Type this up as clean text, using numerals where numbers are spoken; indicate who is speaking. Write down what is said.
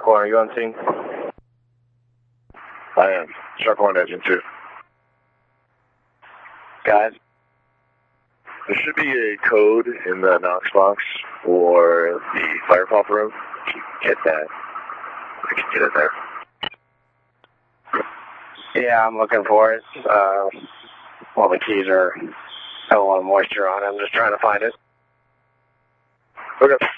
Speaker 1: 1, are you on scene?
Speaker 2: I am. Shark 1, Engine 2.
Speaker 1: Guys?
Speaker 2: There should be a code in the Knox box for the fire pump room. If you get that, I can get it there.
Speaker 1: Yeah, I'm looking for it. Well, the keys are, have a lot of moisture on it. I'm just trying to find it.
Speaker 2: Okay.